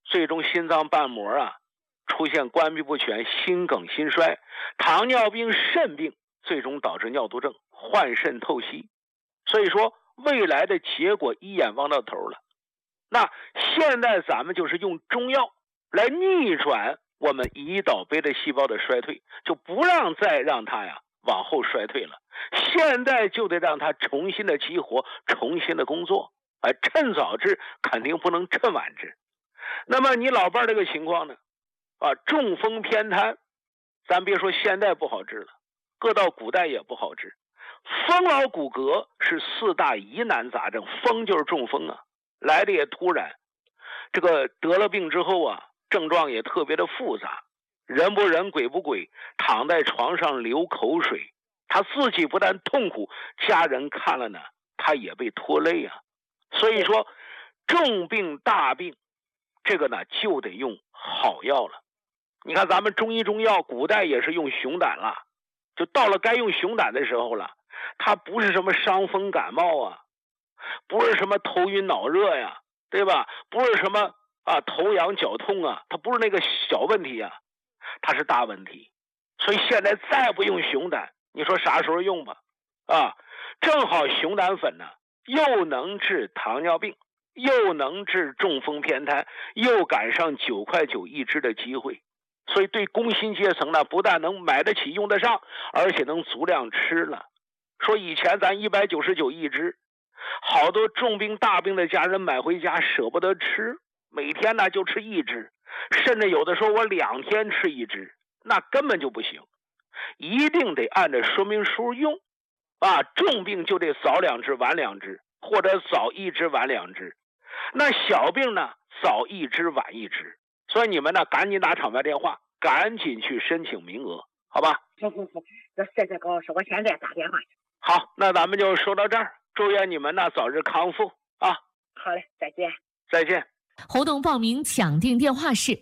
最终心脏瓣膜啊出现关闭不全、心梗、心衰，糖尿病、肾病，最终导致尿毒症、换肾透析。所以说未来的结果一眼望到头了。那现在咱们就是用中药来逆转我们胰岛贝塔细胞的衰退，就不再让它往后衰退了。现在就得让它重新的激活，重新的工作。趁早治肯定不能趁晚治。那么你老伴这个情况呢？中风偏瘫，咱别说现在不好治了，搁到古代也不好治。风老骨骼是4大疑难杂症，风就是中风啊，来的也突然。这个得了病之后症状也特别的复杂，人不人鬼不鬼，躺在床上流口水，他自己不但痛苦，家人看了呢，他也被拖累啊。所以说重病大病这个呢就得用好药了。你看咱们中医中药古代也是用熊胆了，就到了该用熊胆的时候了。它不是什么伤风感冒不是什么头晕脑热呀，对吧？不是什么头痒脚痛它不是那个小问题它是大问题。所以现在再不用熊胆，你说啥时候用吧？正好熊胆粉呢，又能治糖尿病，又能治中风偏瘫，又赶上9块9一支的机会。所以对工薪阶层呢，不但能买得起用得上，而且能足量吃了。说以前咱199一支，好多重病大病的家人买回家舍不得吃，每天呢就吃1支，甚至有的时候我2天吃1支，那根本就不行。一定得按照说明书用重病就得早2支晚2支，或者早1支晚2支。那小病呢，早1支晚1支。所以你们呢赶紧打场外电话，赶紧去申请名额，好吧？ 行，那谢谢高老师，我现在打电话去。 好，那咱们就说到这儿，祝愿你们呢早日康复啊！ 好嘞，再见。 再见。 活动报名抢订电话是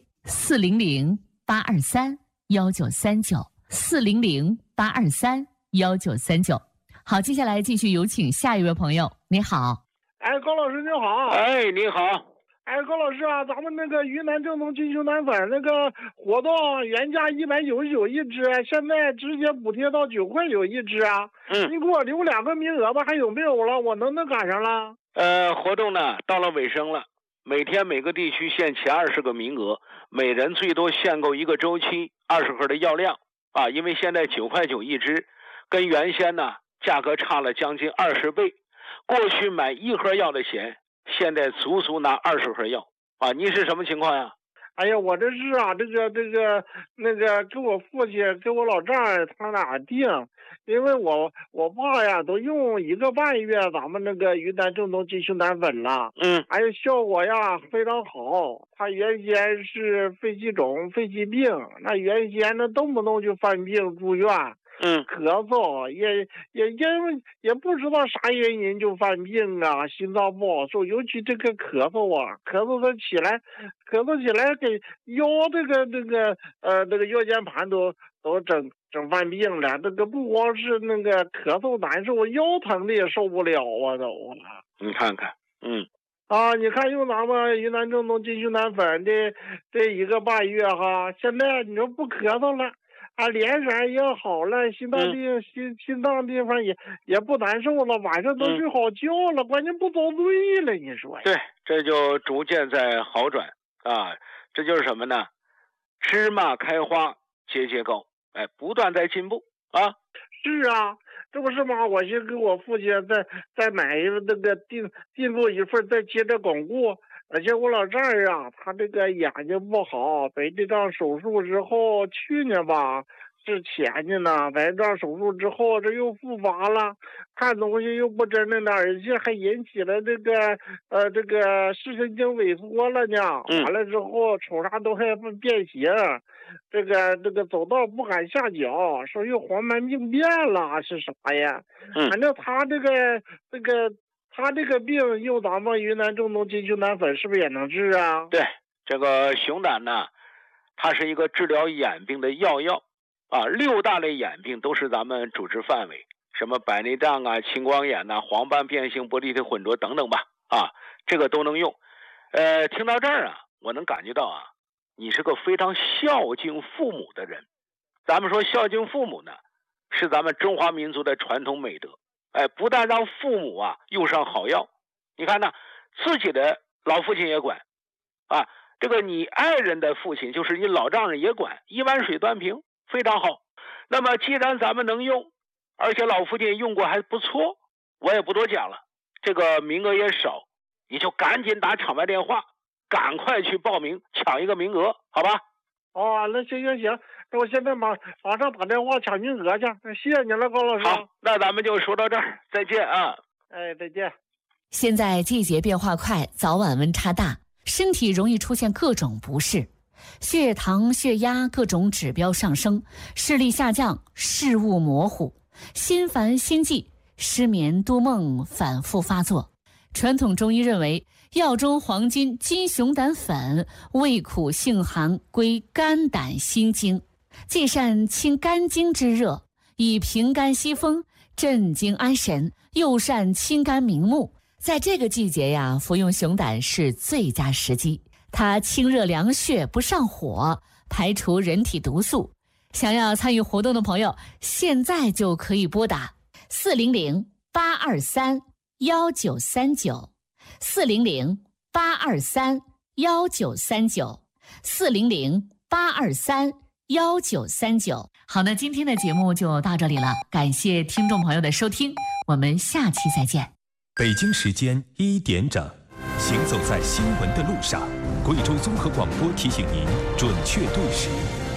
400-823-1939，400-823-1939。好，接下来继续有请下一位朋友。你好。 高老师你好。 你好。 高老师咱们那个云南正宗金熊胆粉那个活动原价199一支，现在直接补贴到9块9一支你给我留2个名额吧，还有没有了？我能赶上了？ 活动呢到了尾声了，每天每个地区限前20个名额，每人最多限购1个周期20盒的药量因为现在9块9一支，跟原先呢价格差了将近20倍。过去买1盒药的钱，现在足足拿20盒药您是什么情况呀？ 我这是那个跟我父亲跟我老丈人他俩订，因为我爸都用1个半月咱们那个云南正宗金熊胆粉了，效果非常好。他原先是肺气肿、肺气病，那原先呢动不动就犯病住院。咳嗽也不知道啥原因就犯病心脏不好受，尤其这个咳嗽咳嗽起来给腰这个腰间盘都整犯病了。这个不光是那个咳嗽难受，腰疼的也受不了都你看看你看用咱们云南正宗金熊胆粉这1个半月现在你说不咳嗽了脸色也好了，心脏地方也不难受了，晚上都睡好觉了，关键不遭罪了，你说？ 对，这就逐渐在好转这就是什么呢？芝麻开花节节高，不断在进步是这不是吗？我先给我父亲再买一个那个订购一份，再接着巩固。而且我老丈人他这个眼睛不好，白内障手术之后，去年吧是前年呢，白内障手术之后这又复发了，看东西又不真的了，而且还引起了这个视神经萎缩了呢。完了之后瞅啥都还变形，这个走道不敢下脚，说又黄斑病变了是啥呀？反正他他这个病用咱们云南正宗金熊胆粉是不是也能治对，这个熊胆呢，它是一个治疗眼病的药6大类眼病都是咱们主治范围，什么白内障青光眼黄斑变性、玻璃体混浊等等吧这个都能用。听到这儿我能感觉到啊，你是个非常孝敬父母的人。咱们说孝敬父母呢，是咱们中华民族的传统美德。不但让父母啊用上好药，你看呢，自己的老父亲也管啊，这个你爱人的父亲，就是你老丈人也管，一碗水端平，非常好。那么既然咱们能用，而且老父亲用过还不错，我也不多讲了，这个名额也少，你就赶紧打场外电话，赶快去报名，抢一个名额，好吧？ 哦，那行，那我现在马上打电话抢名额去。谢谢你了，高老师。 好，那咱们就说到这儿，再见啊！ 再见。 现在季节变化快，早晚温差大，身体容易出现各种不适，血糖、血压各种指标上升，视力下降，视物模糊，心烦心悸，失眠多梦反复发作。传统中医认为，药中黄金金熊胆粉味苦性寒，归肝胆心经，既善清肝经之热，以平肝息风，镇惊安神，又善清肝明目。在这个季节呀，服用熊胆是最佳时机。它清热凉血，不上火，排除人体毒素。想要参与活动的朋友，现在就可以拨打400-823-1939 400-823-1939 400-823-1939。好的，今天的节目就到这里了，感谢听众朋友的收听，我们下期再见。 北京时间1点整，行走在新闻的路上，贵州综合广播提醒您准确对时。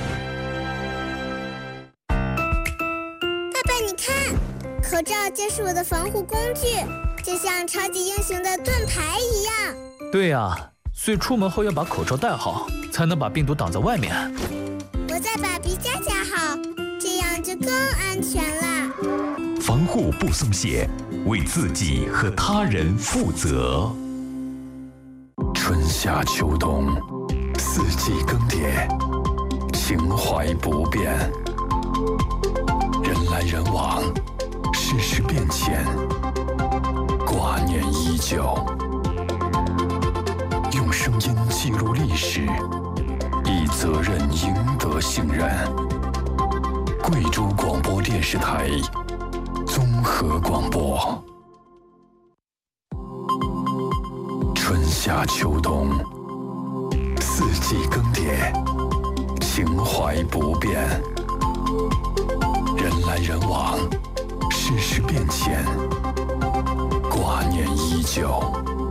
爸爸，你看，口罩就是我的防护工具，就像超级英雄的盾牌一样。 对啊，所以出门后要把口罩戴好，才能把病毒挡在外面。 我再把鼻夹夹好，这样就更安全了。 防护不松懈，为自己和他人负责。春夏秋冬，四季更迭，情怀不变。人来人往，世事变迁，挂念依旧。用声音记录历史，以责任赢得信任。贵州广播电视台综合广播。春夏秋冬，四季更迭，情怀不变。人来人往，世事变迁，挂念依旧。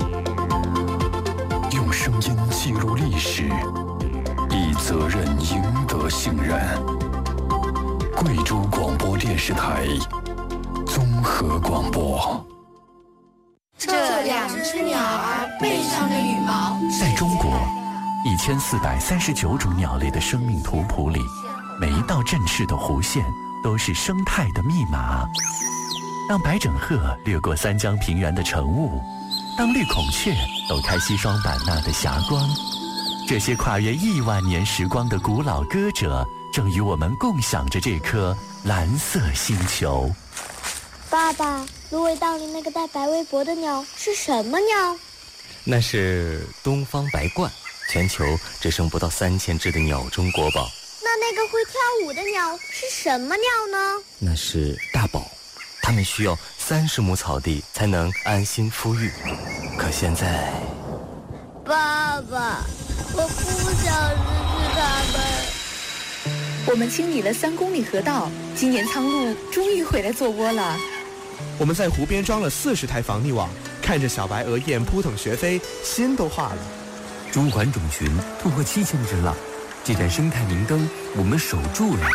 用声音记录历史，以责任赢得信任。贵州广播电视台综合广播。 这两只鸟儿背上的羽毛， 在中国1439种鸟类的生命图谱里，每一道振翅的弧线都是生态的密码。当白枕鹤掠过三江平原的晨雾，当绿孔雀抖开西双版纳的霞光，这些跨越亿万年时光的古老歌者，正与我们共享着这颗蓝色星球。 爸爸，芦苇荡里那个带白围脖的鸟是什么鸟？ 那是东方白鹳，全球只剩不到3000只的鸟中国宝。 那个会跳舞的鸟是什么鸟呢？ 那是大宝，它们需要30亩草地才能安心孵育。可现在， 爸爸，我不想失去它们。 我们清理了3公里河道，今年苍鹭终于回来做窝了。 我们在湖边装了40台防溺网，看着小白鹅雁扑腾学飞，心都化了。 中环种群突破7000只了，这盏生态明灯我们守住了。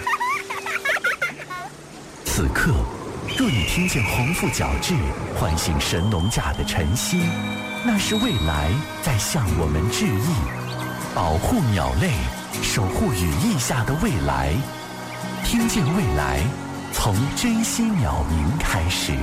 此刻，若你听见鸿鹄角徵唤醒神农架的晨曦，那是未来在向我们致意。保护鸟类，守护羽翼下的未来。听见未来，从珍惜鸟鸣开始。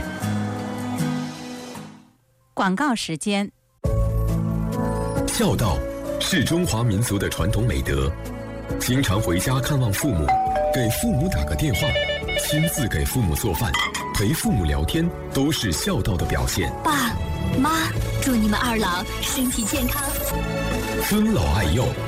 广告时间。 孝道是中华民族的传统美德，经常回家看望父母，给父母打个电话，亲自给父母做饭，陪父母聊天，都是孝道的表现。 爸妈，祝你们2老身体健康。 尊老爱幼，